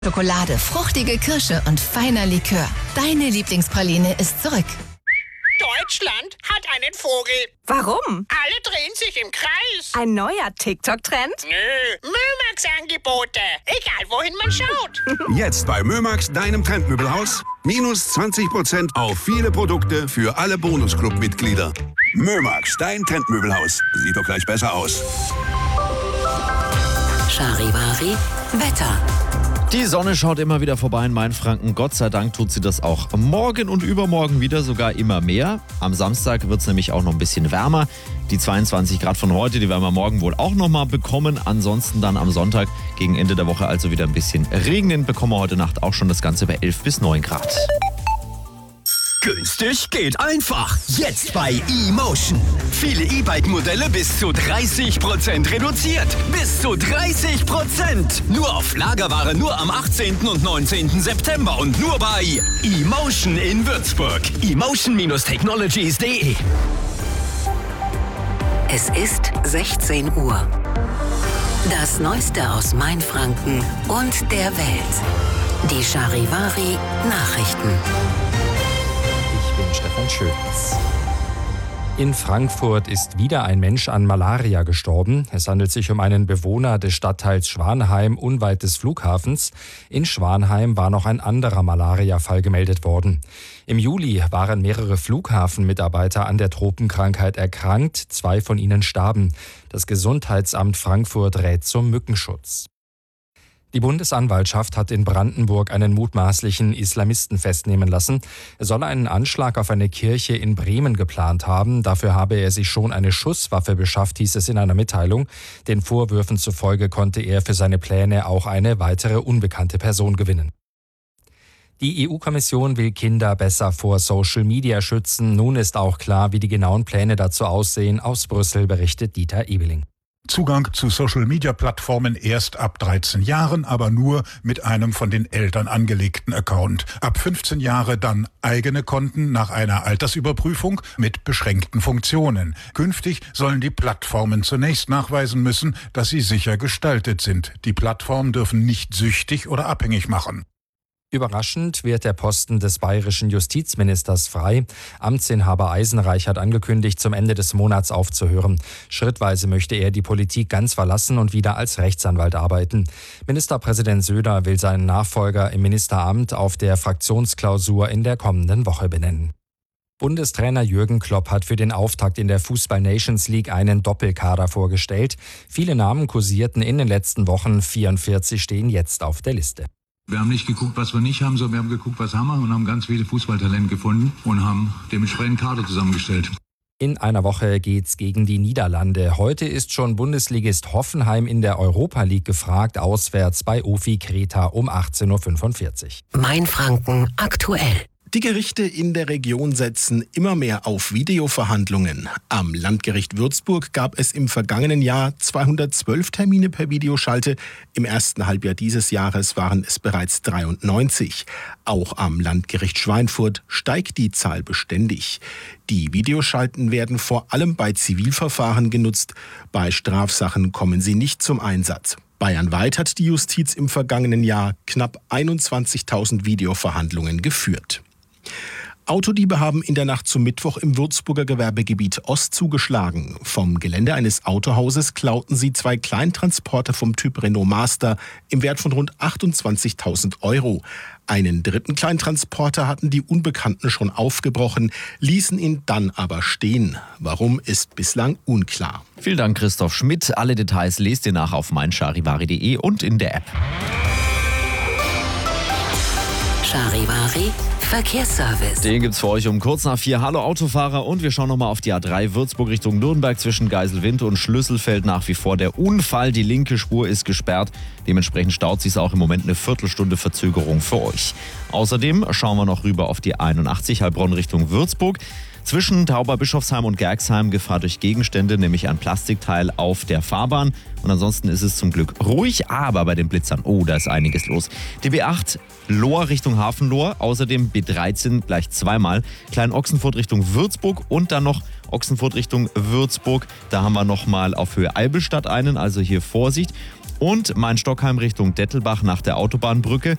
Schokolade, fruchtige Kirsche und feiner Likör. Deine Lieblingspraline ist zurück. Deutschland hat einen Vogel. Warum? Alle drehen sich im Kreis. Ein neuer TikTok-Trend? Nö, Mömax-Angebote. Egal, wohin man schaut. Jetzt bei Mömax, deinem Trendmöbelhaus. Minus 20% auf viele Produkte für alle Bonusclub-Mitglieder. Mömax, dein Trendmöbelhaus. Sieht doch gleich besser aus. Charivari Wetter. Die Sonne schaut immer wieder vorbei in Mainfranken. Gott sei Dank tut sie das auch morgen und übermorgen wieder, sogar immer mehr. Am Samstag wird es nämlich auch noch ein bisschen wärmer. Die 22 Grad von heute, die werden wir morgen wohl auch noch mal bekommen. Ansonsten dann am Sonntag gegen Ende der Woche also wieder ein bisschen regnen. Bekommen wir heute Nacht auch schon das Ganze bei 11 bis 9 Grad. Günstig geht einfach. Jetzt bei eMotion. Viele E-Bike-Modelle bis zu 30% reduziert. Bis zu 30%. Nur auf Lagerware, nur am 18. und 19. September und nur bei eMotion in Würzburg. eMotion-technologies.de. Es ist 16 Uhr. Das Neueste aus Mainfranken und der Welt. Die Charivari Nachrichten. Ich bin Stefan Schöns. In Frankfurt ist wieder ein Mensch an Malaria gestorben. Es handelt sich um einen Bewohner des Stadtteils Schwanheim unweit des Flughafens. In Schwanheim war noch ein anderer Malariafall gemeldet worden. Im Juli waren mehrere Flughafenmitarbeiter an der Tropenkrankheit erkrankt. 2 von ihnen starben. Das Gesundheitsamt Frankfurt rät zum Mückenschutz. Die Bundesanwaltschaft hat in Brandenburg einen mutmaßlichen Islamisten festnehmen lassen. Er solle einen Anschlag auf eine Kirche in Bremen geplant haben. Dafür habe er sich schon eine Schusswaffe beschafft, hieß es in einer Mitteilung. Den Vorwürfen zufolge konnte er für seine Pläne auch eine weitere unbekannte Person gewinnen. Die EU-Kommission will Kinder besser vor Social Media schützen. Nun ist auch klar, wie die genauen Pläne dazu aussehen. Aus Brüssel berichtet Dieter Ebeling. Zugang zu Social-Media-Plattformen erst ab 13 Jahren, aber nur mit einem von den Eltern angelegten Account. Ab 15 Jahre dann eigene Konten nach einer Altersüberprüfung mit beschränkten Funktionen. Künftig sollen die Plattformen zunächst nachweisen müssen, dass sie sicher gestaltet sind. Die Plattformen dürfen nicht süchtig oder abhängig machen. Überraschend wird der Posten des bayerischen Justizministers frei. Amtsinhaber Eisenreich hat angekündigt, zum Ende des Monats aufzuhören. Schrittweise möchte er die Politik ganz verlassen und wieder als Rechtsanwalt arbeiten. Ministerpräsident Söder will seinen Nachfolger im Ministeramt auf der Fraktionsklausur in der kommenden Woche benennen. Bundestrainer Jürgen Klopp hat für den Auftakt in der Fußball-Nations League einen Doppelkader vorgestellt. Viele Namen kursierten in den letzten Wochen, 44 stehen jetzt auf der Liste. Wir haben nicht geguckt, was wir nicht haben, sondern wir haben geguckt, was haben wir und haben ganz viele Fußballtalente gefunden und haben dementsprechend Kader zusammengestellt. In einer Woche geht's gegen die Niederlande. Heute ist schon Bundesligist Hoffenheim in der Europa League gefragt, auswärts bei OFI Kreta um 18.45 Uhr. Mainfranken aktuell. Die Gerichte in der Region setzen immer mehr auf Videoverhandlungen. Am Landgericht Würzburg gab es im vergangenen Jahr 212 Termine per Videoschalte. Im ersten Halbjahr dieses Jahres waren es bereits 93. Auch am Landgericht Schweinfurt steigt die Zahl beständig. Die Videoschalten werden vor allem bei Zivilverfahren genutzt. Bei Strafsachen kommen sie nicht zum Einsatz. Bayernweit hat die Justiz im vergangenen Jahr knapp 21.000 Videoverhandlungen geführt. Autodiebe haben in der Nacht zum Mittwoch im Würzburger Gewerbegebiet Ost zugeschlagen. Vom Gelände eines Autohauses klauten sie 2 Kleintransporter vom Typ Renault Master im Wert von rund 28.000 €. Einen dritten Kleintransporter hatten die Unbekannten schon aufgebrochen, ließen ihn dann aber stehen. Warum, ist bislang unklar. Vielen Dank, Christoph Schmidt. Alle Details lest ihr nach auf meincharivari.de und in der App. Charivari Verkehrsservice. Den gibt's für euch um kurz nach 4. Hallo Autofahrer, und wir schauen nochmal auf die A3 Würzburg Richtung Nürnberg zwischen Geiselwind und Schlüsselfeld nach wie vor der Unfall. Die linke Spur ist gesperrt. Dementsprechend staut sich auch im Moment eine Viertelstunde Verzögerung für euch. Außerdem schauen wir noch rüber auf die 81 Heilbronn Richtung Würzburg. Zwischen Tauberbischofsheim und Gerxheim Gefahr durch Gegenstände, nämlich ein Plastikteil auf der Fahrbahn. Und ansonsten ist es zum Glück ruhig, aber bei den Blitzern, da ist einiges los. Die B8 Lohr Richtung Hafenlohr, außerdem B13 gleich zweimal. Klein-Ochsenfurt Richtung Würzburg und dann noch Ochsenfurt Richtung Würzburg. Da haben wir nochmal auf Höhe Eibelstadt einen, also hier Vorsicht. Und Main-Stockheim Richtung Dettelbach nach der Autobahnbrücke.